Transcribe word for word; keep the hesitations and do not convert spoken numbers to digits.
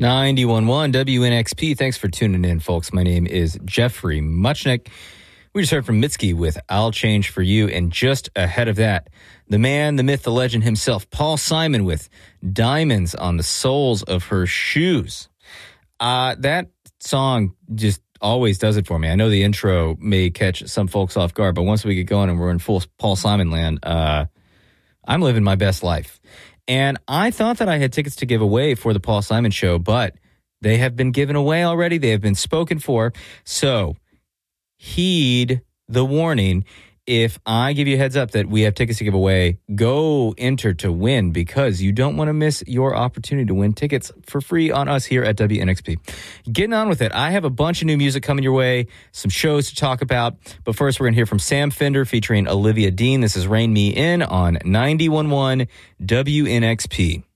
ninety-one point one W N X P. Thanks for tuning in, folks. My name is Jeffrey Muchnick. We just heard from Mitski with I'll Change For You, and just ahead of that, the man, the myth, the legend himself, Paul Simon with Diamonds on the Soles of Her Shoes. Uh, that song just always does it for me. I know the intro may catch some folks off guard, but once we get going and we're in full Paul Simon land, uh, I'm living my best life. And I thought that I had tickets to give away for the Paul Simon show, but they have been given away already. They have been spoken for. So heed the warning. If I give you a heads up that we have tickets to give away, go enter to win, because you don't want to miss your opportunity to win tickets for free on us here at W N X P. Getting on with it, I have a bunch of new music coming your way, some shows to talk about. But first, we're going to hear from Sam Fender featuring Olivia Dean. This is Rein Me In on ninety-one point one W N X P.